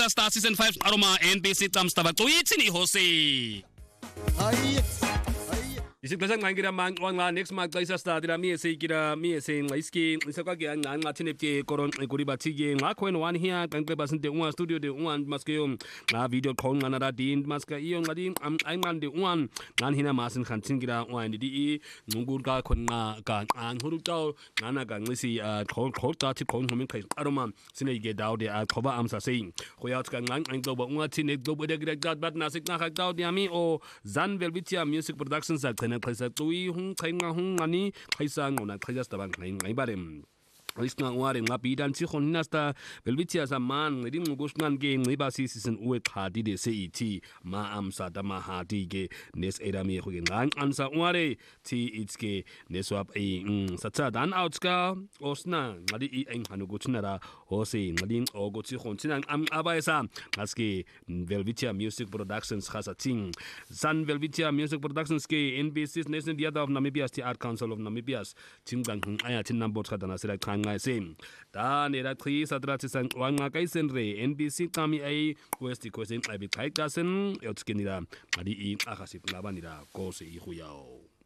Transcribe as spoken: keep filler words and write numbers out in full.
Star Season five aroma N B C Tamstaba Tuyitsini Hose. Isipesa ngangira manqwanqa next maxesha start la miyesekira miyese iski isakwake anqa thenepke koron kuri bathike ngakho wena one here qenqe basinte unga studio de unga maskeyo nga video khonqa na radin maska iyo ngadi ayinqande unga ngan hina masin khantingira unga ndi nqungur ka khonqa ka nquru taw ngana ka nqisi khol khol ta thi khon homin khai aroma sine ge daw de khoba amsa sei khoya ka ngan nqoba unga thine gbobo de gra bat nasik na khak daw diami o Zan Velvetia Music Productions na kaisa tui hung kainga hung ani kaisa ngona kaisa stabang kain ngai Isna ngware ngapi dan si khonasta Velvetia zaman ngidi ngusnan ge ngiba si season uwe khadi de C E T ma amsa dama hati ge nes era mi khoge ngang ansa ngware ti itske neswap e satsa dan outska osna ngadi i eng hanu gutnara hose ngadi ogo ti khontina am abaisa ngaske Velvetia Music Productions khasa ting Zan Velvetia Music Productions ge N B C Nation the other of Namibia's the Art Council of Namibia's tingang hung aya tin number khadana sela ngai sim da ne ra khri satrati sang wanga kai sen re N B C kami ai quest question ai bi khai ka sen yotskinira adi i akhasip labanira ko se i huyao